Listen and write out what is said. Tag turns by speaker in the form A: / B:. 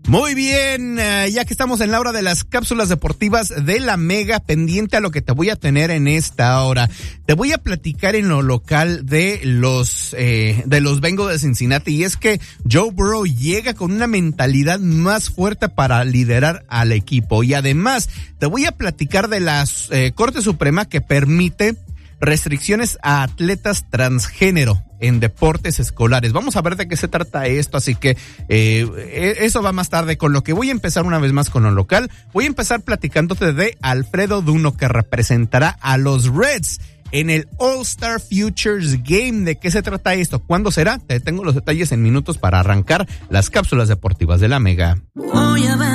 A: Muy bien, ya que estamos en la hora de las cápsulas deportivas de la Mega, pendiente a lo que te voy a tener en esta hora. Te voy a platicar en lo local de los Bengals de Cincinnati, y es que Joe Burrow llega con una mentalidad más fuerte para liderar al equipo. Y además te voy a platicar de la Corte Suprema que permite restricciones a atletas transgénero en deportes escolares. Vamos a ver de qué se trata esto, así que eso va más tarde. Con lo que voy a empezar una vez más con lo local, voy a empezar platicándote de Alfredo Duno, que representará a los Reds en el All-Star Futures Game. ¿De qué se trata esto? ¿Cuándo será? Te tengo los detalles en minutos para arrancar las cápsulas deportivas de la Mega.